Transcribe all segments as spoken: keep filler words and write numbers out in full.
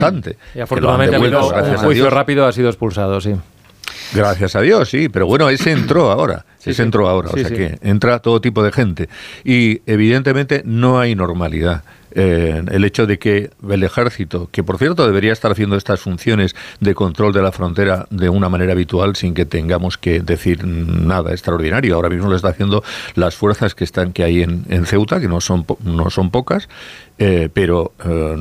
bastante. Y afortunadamente devuelto, un juicio rápido ha sido expulsado, sí. Gracias a Dios, sí, pero bueno, ese entró ahora, sí, ese sí. entró ahora, sí, o sea sí. que entra todo tipo de gente y evidentemente no hay normalidad. Eh, el hecho de que el ejército, que por cierto debería estar haciendo estas funciones de control de la frontera de una manera habitual sin que tengamos que decir nada extraordinario, ahora mismo lo está haciendo las fuerzas que están que hay en, en Ceuta, que no son no son pocas, eh, pero eh,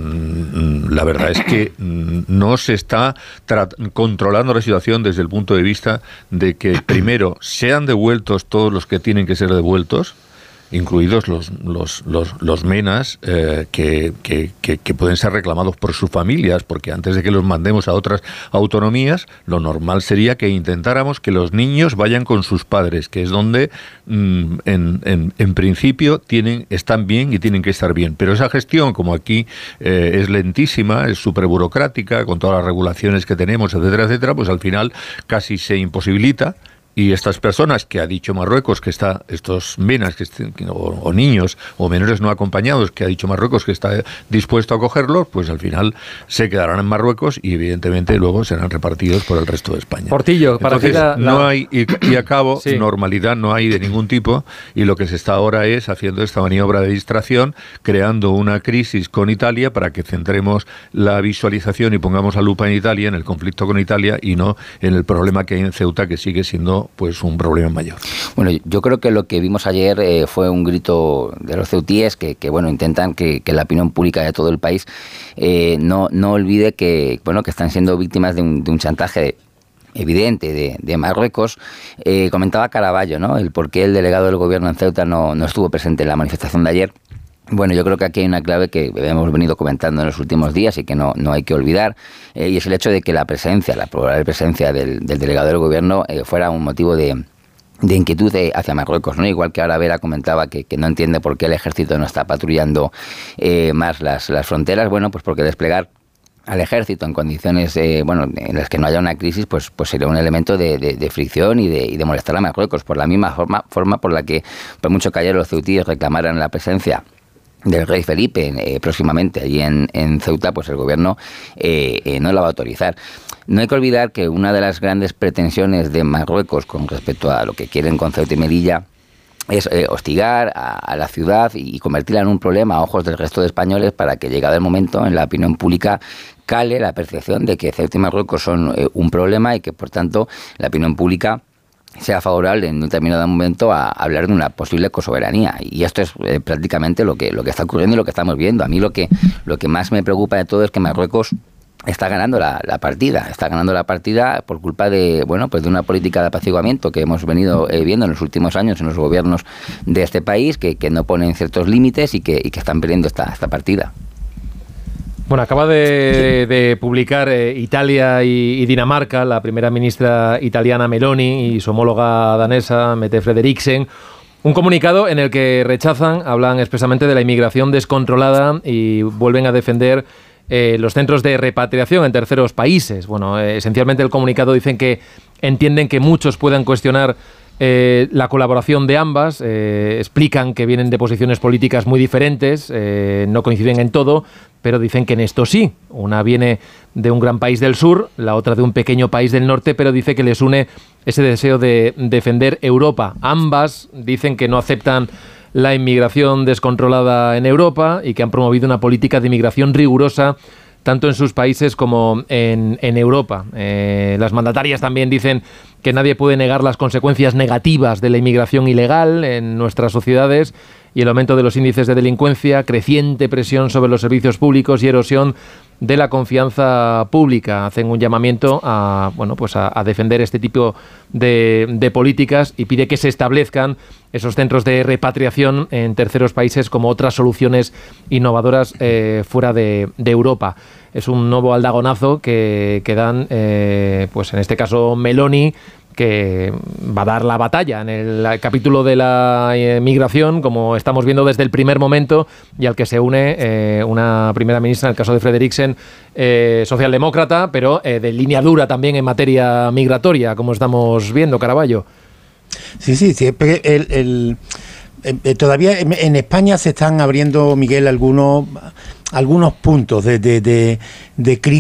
la verdad es que no se está controlando la situación desde el punto de vista de que primero sean devueltos todos los que tienen que ser devueltos, incluidos los los los, los menas eh, que, que, que, que pueden ser reclamados por sus familias, porque antes de que los mandemos a otras autonomías, lo normal sería que intentáramos que los niños vayan con sus padres, que es donde mm, en, en, en principio tienen están bien y tienen que estar bien. Pero esa gestión, como aquí eh, es lentísima, es súper burocrática, con todas las regulaciones que tenemos, etcétera, etcétera, pues al final casi se imposibilita. Y estas personas que ha dicho Marruecos que está, estos menas que estén, o, o niños o menores no acompañados que ha dicho Marruecos que está dispuesto a cogerlos, pues al final se quedarán en Marruecos y evidentemente luego serán repartidos por el resto de España. Portillo, para Entonces, la, la... no hay, y, y a cabo, sí. normalidad no hay de ningún tipo, y lo que se está ahora es haciendo esta maniobra de distracción, creando una crisis con Italia para que centremos la visualización y pongamos la lupa en Italia, en el conflicto con Italia, y no en el problema que hay en Ceuta, que sigue siendo pues un problema mayor. Bueno, yo creo que lo que vimos ayer eh, fue un grito de los ceutíes que, que bueno, intentan que, que la opinión pública de todo el país eh, no, no olvide que, bueno, que están siendo víctimas de un, de un chantaje evidente de, de Marruecos. Eh, comentaba Caraballo, ¿no?, el por qué el delegado del gobierno en Ceuta no, no estuvo presente en la manifestación de ayer. Bueno, yo creo que aquí hay una clave que hemos venido comentando en los últimos días y que no, no hay que olvidar, eh, y es el hecho de que la presencia, la probable presencia del, del delegado del gobierno eh, fuera un motivo de, de inquietud de, hacia Marruecos, ¿no? Igual que ahora Vera comentaba que, que no entiende por qué el ejército no está patrullando eh, más las, las fronteras. Bueno, pues porque desplegar al ejército en condiciones eh, bueno, en las que no haya una crisis, pues, pues sería un elemento de, de, de fricción y de, y de molestar a Marruecos, por la misma forma, forma por la que, por mucho que ayer los ceutíes reclamaran la presencia del rey Felipe eh, próximamente allí en, en Ceuta, pues el gobierno eh, eh, no la va a autorizar. No hay que olvidar que una de las grandes pretensiones de Marruecos con respecto a lo que quieren con Ceuta y Melilla es eh, hostigar a, a la ciudad y convertirla en un problema a ojos del resto de españoles para que, llegado el momento, en la opinión pública cale la percepción de que Ceuta y Marruecos son eh, un problema y que, por tanto, la opinión pública sea favorable en un determinado momento a hablar de una posible cosoberanía. Y esto es eh, prácticamente lo que lo que está ocurriendo y lo que estamos viendo. A mí lo que lo que más me preocupa de todo es que Marruecos está ganando la, la partida, está ganando la partida por culpa de, bueno, pues de una política de apaciguamiento que hemos venido eh, viendo en los últimos años en los gobiernos de este país, que, que no ponen ciertos límites y que, y que están perdiendo esta, esta partida. Bueno, acaba de, de publicar eh, Italia y, y Dinamarca, la primera ministra italiana Meloni y su homóloga danesa Mette Frederiksen, un comunicado en el que rechazan, hablan expresamente de la inmigración descontrolada y vuelven a defender eh, los centros de repatriación en terceros países. Bueno, eh, esencialmente el comunicado dicen que entienden que muchos puedan cuestionar Eh, la colaboración de ambas, eh, explican que vienen de posiciones políticas muy diferentes, eh, no coinciden en todo, pero dicen que en esto sí. Una viene de un gran país del sur, la otra de un pequeño país del norte, pero dice que les une ese deseo de defender Europa. Ambas dicen que no aceptan la inmigración descontrolada en Europa y que han promovido una política de inmigración rigurosa tanto en sus países como en, en Europa. Eh, las mandatarias también dicen que nadie puede negar las consecuencias negativas de la inmigración ilegal en nuestras sociedades y el aumento de los índices de delincuencia, creciente presión sobre los servicios públicos y erosión de la confianza pública. Hacen un llamamiento a, bueno, pues a, a defender este tipo de, de políticas y pide que se establezcan esos centros de repatriación en terceros países como otras soluciones innovadoras eh, fuera de, de Europa. Es un nuevo aldagonazo que, que dan, eh, pues en este caso Meloni, que va a dar la batalla en el capítulo de la eh, migración, como estamos viendo desde el primer momento, y al que se une eh, una primera ministra, en el caso de Frederiksen, eh, socialdemócrata, pero eh, de línea dura también en materia migratoria, como estamos viendo, Caraballo. Sí, sí, siempre el... el... eh, todavía en, en España se están abriendo, Miguel, algunos algunos puntos de, de, de, de crítica